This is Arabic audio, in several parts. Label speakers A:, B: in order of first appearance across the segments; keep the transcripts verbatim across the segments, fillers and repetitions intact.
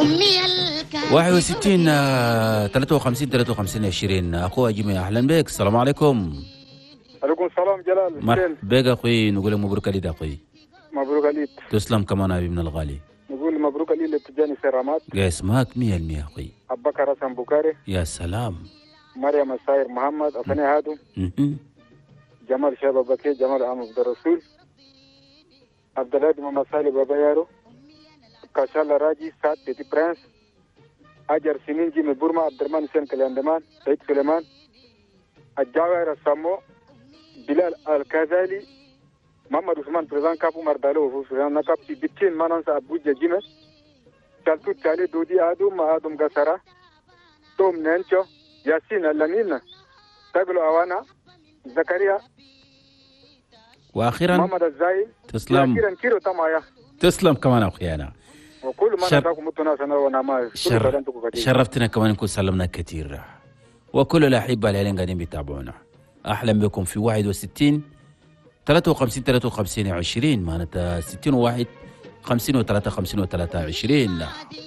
A: واحد وستين ثلاثة وخمسين ثلاثة وخمسين عشرين. أخوة جميع أهلا بك، السلام عليكم.
B: عليكم السلام جلال.
A: مرحبا بك أخوي، نقول لك مبروك عليك أخوي.
B: مبروك عليك.
A: تسلم كمان أبي من الغالي.
B: نقول مبروك عليك لتجاني سيرامات.
A: اسمك مية المية أخوي.
B: أبو بكر حسن بوكاري.
A: يا سلام.
B: مريم الساير محمد أفني هادو. جمال شباب بكي، جمال عبد الرسول، عبد الله محمد صالح بابا يارو، كاشالا راجي، سات بيتي برنس، أجر سنين جيمي بورما، عبد الرحمن حسين كلاندمان، سيد سليمان، الجاوير السامو، بلال الكازالي، محمد عثمان بريزان كابو مردالو وفوسيان نكاب في بيتين ما ننسى أبوجا جيمس، شالتو تالي دودي آدم ما آدم غسرة، توم نينشو، ياسين اللانين، تاغلو أوانا، زكريا،
A: واخيرا
B: محمد الزايد.
A: تسلم.
B: اخيرا كيلو تمايا.
A: تسلم كمان اخوي. انا
B: وكل ما
A: شر...
B: نتاكم متناسنا ونما
A: شر... شرفتنا كمان نكون سلمنا كثير، وكل الاحبه اللي قاعدين بيتابعونا اهلا بكم في واحد وستين ثلاثة وخمسين ثلاثة وخمسين عشرين، معناتها ستين وواحد خمسين وثلاثة خمسين وثلاثة عشرين.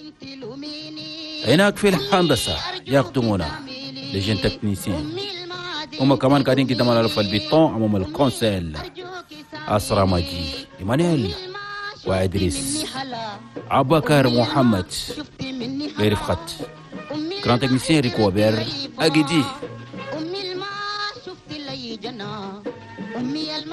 A: هناك في الهندسه يخدمونا لجن تكنيسيين، هم كمان قاعدين قدام الف البيطون امام الكونسيل اسرى ماجي ايمانويل وادريس ابو بكر محمد برفقت كران تكنيسيين ريكو بير اجدي.